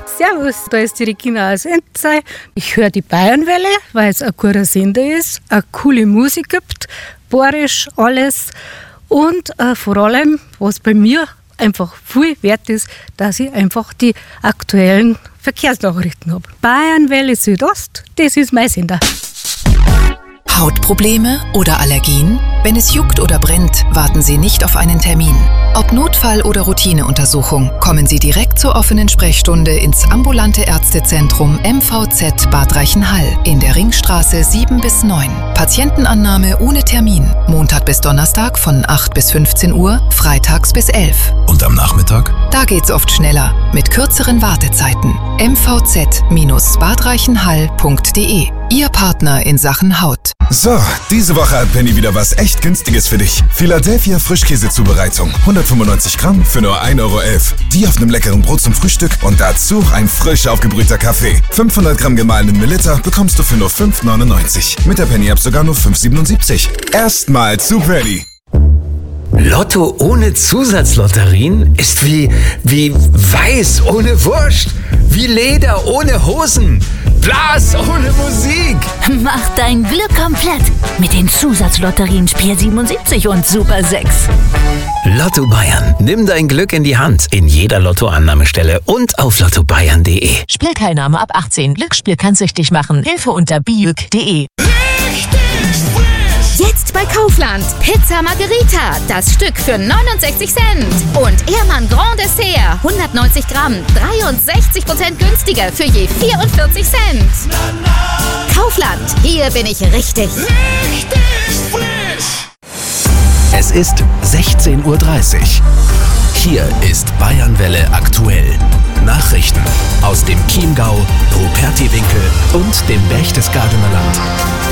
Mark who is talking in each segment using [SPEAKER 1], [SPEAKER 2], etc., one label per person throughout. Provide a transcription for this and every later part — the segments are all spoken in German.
[SPEAKER 1] Servus, da ist die Regina aus Enzey. Ich höre die Bayernwelle, weil es ein guter Sender ist, eine coole Musik gibt, bayerisch, alles. Und vor allem, was bei mir einfach viel wert ist, dass ich einfach die aktuellen Verkehrsnachrichten habe. Bayernwelle Südost, das ist mein Sender.
[SPEAKER 2] Hautprobleme oder Allergien? Wenn es juckt oder brennt, warten Sie nicht auf einen Termin. Ob Notfall oder Routineuntersuchung, kommen Sie direkt zur offenen Sprechstunde ins ambulante Ärztezentrum MVZ Bad Reichenhall in der Ringstraße 7 bis 9. Patientenannahme ohne Termin. Montag bis Donnerstag von 8 bis 15 Uhr, freitags bis 11.
[SPEAKER 3] Und am Nachmittag?
[SPEAKER 2] Da geht's oft schneller, mit kürzeren Wartezeiten. mvz-badreichenhall.de. Ihr Partner in Sachen Haut.
[SPEAKER 3] So, diese Woche hat Penny wieder was echt Günstiges für dich. Philadelphia Frischkäsezubereitung. 195 Gramm für nur 1,11 €. Die auf einem leckeren Brot zum Frühstück und dazu ein frisch aufgebrühter Kaffee. 500 Gramm gemahlenen Melitta bekommst du für nur 5,99 €. Mit der Penny-App sogar nur 5,77 €. Erstmal zu Penny.
[SPEAKER 4] Lotto ohne Zusatzlotterien ist wie Weiß ohne Wurst, wie Leder ohne Hosen, Blas ohne Musik.
[SPEAKER 5] Mach dein Glück komplett mit den Zusatzlotterien Spiel 77 und Super 6.
[SPEAKER 4] Lotto Bayern, nimm dein Glück in die Hand in jeder Lottoannahmestelle und auf lottobayern.de.
[SPEAKER 6] Spielteilnahme ab 18. Glücksspiel kann süchtig machen. Hilfe unter biüc.de.
[SPEAKER 7] Jetzt bei Kaufland. Pizza Margherita. Das Stück für 69 Cent. Und Ehrmann Grand Dessert. 190 Gramm. 63% günstiger für je 44 Cent. Kaufland. Hier bin ich richtig.
[SPEAKER 8] Es ist 16:30 Uhr. Hier ist Bayernwelle aktuell. Nachrichten aus dem Chiemgau, Rupertiwinkel und dem Berchtesgadener Land.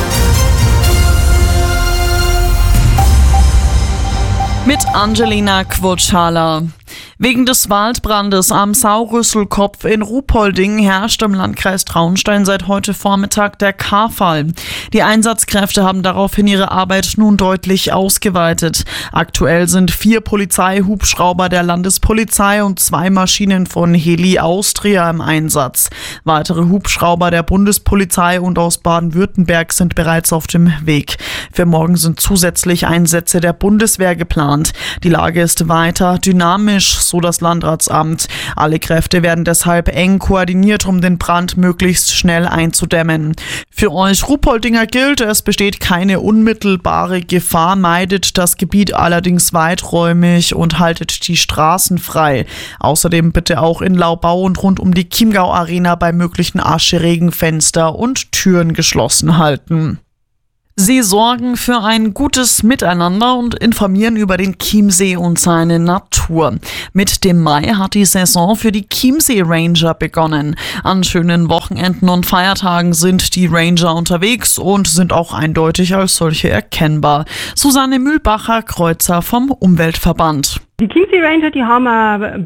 [SPEAKER 9] Mit Angelina Quotschala. Wegen des Waldbrandes am Saurüsselkopf in Ruhpolding herrscht im Landkreis Traunstein seit heute Vormittag der K-Fall. Die Einsatzkräfte haben daraufhin ihre Arbeit nun deutlich ausgeweitet. Aktuell sind 4 Polizeihubschrauber der Landespolizei und 2 Maschinen von Heli Austria im Einsatz. Weitere Hubschrauber der Bundespolizei und aus Baden-Württemberg sind bereits auf dem Weg. Für morgen sind zusätzlich Einsätze der Bundeswehr geplant. Die Lage ist weiter dynamisch, so das Landratsamt. Alle Kräfte werden deshalb eng koordiniert, um den Brand möglichst schnell einzudämmen. Für euch Ruhpoldinger gilt, es besteht keine unmittelbare Gefahr, meidet das Gebiet allerdings weiträumig und haltet die Straßen frei. Außerdem bitte auch in Laubau und rund um die Chiemgau Arena bei möglichen Ascheregen Fenster und Türen geschlossen halten. Sie sorgen für ein gutes Miteinander und informieren über den Chiemsee und seine Natur. Mit dem Mai hat die Saison für die Chiemsee Ranger begonnen. An schönen Wochenenden und Feiertagen sind die Ranger unterwegs und sind auch eindeutig als solche erkennbar. Susanne Mühlbacher-Kreuzer vom Umweltverband.
[SPEAKER 10] Die Chiemsee Ranger, die haben ein